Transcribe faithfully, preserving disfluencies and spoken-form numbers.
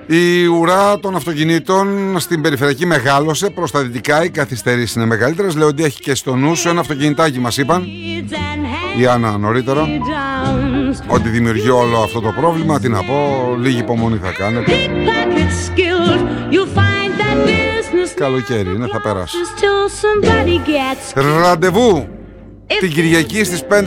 Η ουρά των αυτοκινήτων στην περιφερειακή μεγάλωσε. Προς τα δυτικά οι καθυστερήσεις είναι μεγαλύτερες. Λεοντή έχει και στο νου σου ένα αυτοκινητάκι, μας είπαν η Άννα νωρίτερα, ότι δημιουργεί όλο αυτό το πρόβλημα. Τι να πω, λίγη υπομονή θα κάνετε. Καλοκαίρι είναι, θα περάσει. Ραντεβού την Κυριακή στις πέντε